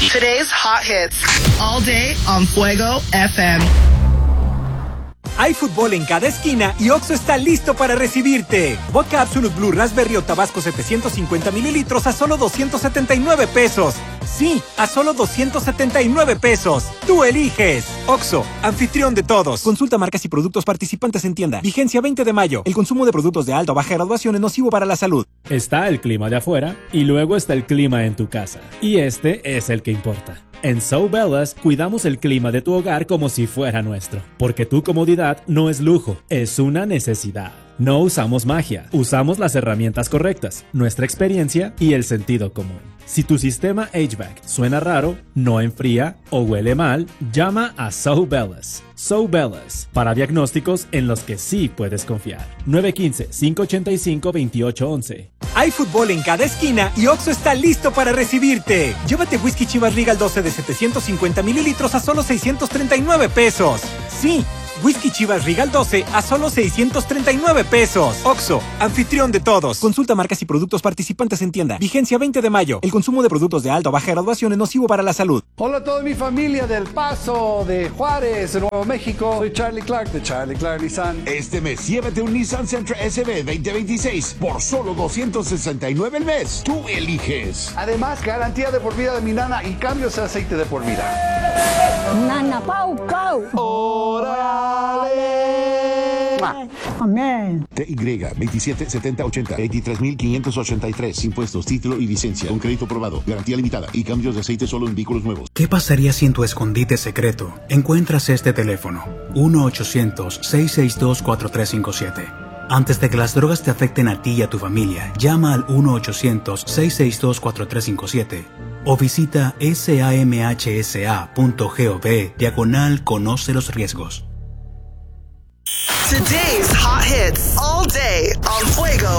Today's hot hits. All day on Fuego FM. Hay fútbol en cada esquina y Oxxo está listo para recibirte. Vodka Absolute Blue Raspberry o Tabasco 750 mililitros a solo 279 pesos. Sí, a solo 279 pesos. Tú eliges. Oxxo, anfitrión de todos. Consulta marcas y productos participantes en tienda. Vigencia 20 de mayo. El consumo de productos de alta o baja graduación es nocivo para la salud. Está el clima de afuera y luego está el clima en tu casa. Y este es el que importa. En So Bellas cuidamos el clima de tu hogar como si fuera nuestro, porque tu comodidad no es lujo, es una necesidad. No usamos magia, usamos las herramientas correctas, nuestra experiencia y el sentido común. Si tu sistema HVAC suena raro, no enfría o huele mal, llama a So Bellas. So Bellas, para diagnósticos en los que sí puedes confiar. 915-585-2811. Hay fútbol en cada esquina y Oxxo está listo para recibirte. Llévate Whisky Chivas Regal 12 de 750 mililitros a solo 639 pesos. Sí, Whisky Chivas Regal 12 a solo 639 pesos. Oxxo, anfitrión de todos. Consulta marcas y productos participantes en tienda. Vigencia 20 de mayo. El consumo de productos de alta o baja graduación es nocivo para la salud. Hola a toda mi familia del Paso, de Juárez, de Nuevo México. Soy Charlie Clark de Charlie Clark Nissan. Este mes llévate un Nissan Sentra SB 2026 por solo $269 el mes. Tú eliges. Además, garantía de por vida de mi nana y cambios de aceite de por vida. Nana Pau Pau. ¡Órale! Amén. TY 277080 23.583. Impuestos, título y licencia. Con crédito aprobado. Garantía limitada. Y cambios de aceite solo en vehículos nuevos. ¿Qué pasaría si en tu escondite secreto encuentras este teléfono? 1-800-662-4357. Antes de que las drogas te afecten a ti y a tu familia, llama al 1-800-662-4357 o visita samhsa.gov/conoce los riesgos. Today's hot hits. All day on Fuego